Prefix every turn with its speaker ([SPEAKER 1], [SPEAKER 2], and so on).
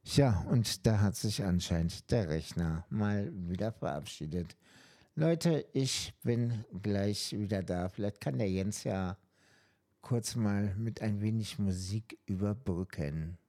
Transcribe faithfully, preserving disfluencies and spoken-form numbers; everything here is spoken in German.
[SPEAKER 1] Ja, und da hat sich anscheinend der Rechner mal wieder verabschiedet. Leute, ich bin gleich wieder da. Vielleicht kann der Jens ja kurz mal mit ein wenig Musik überbrücken.